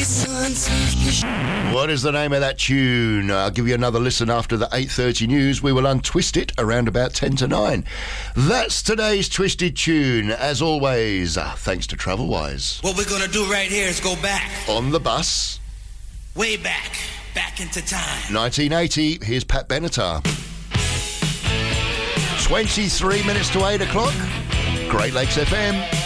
What is the name of that tune? I'll give you another listen after the 8:30 news. We will untwist it around about 10 to 9. That's today's Twisted Tune. As always, thanks to Travelwise. What we're going to do right here is go back. On the bus. Way back. Back into time. 1980. Here's Pat Benatar. 23 minutes to 8 o'clock. Great Lakes FM.